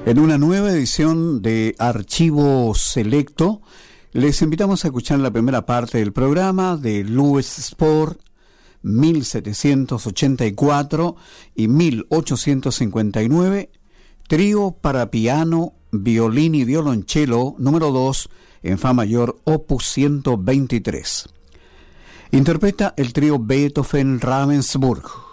En una nueva edición de Archivo Selecto, les invitamos a escuchar la primera parte del programa de Louis Spohr, 1784 y 1859, trío para piano, violín y violonchelo número 2 en Fa mayor, opus 123. Interpreta el trío Beethoven-Ravensburg.